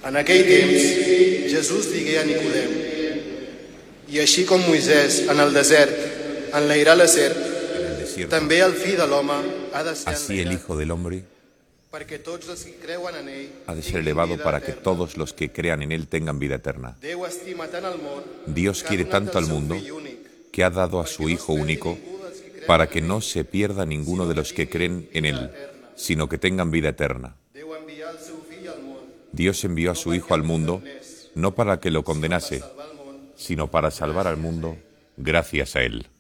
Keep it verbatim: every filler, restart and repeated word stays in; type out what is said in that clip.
En aquell temps, Jesús digué a Nicodem: i així com Moisès en el desert enlairà la serp, també el fill de l'home ha de ser así el Hijo del Hombre perquè tots els que creuen en ell ha de ser elevado para que todos los que crean en Él tengan vida eterna. Déu estima tant el món Dios que ha quiere donat tanto el al seu mundo fill únic, que ha dado a su Hijo único para que no se pierda ninguno de los que creen en Él, sino que tengan vida eterna. Déu envià el seu fill al món Dios envió a su Hijo al mundo no para que lo condenase, sino para salvar al mundo gracias a Él.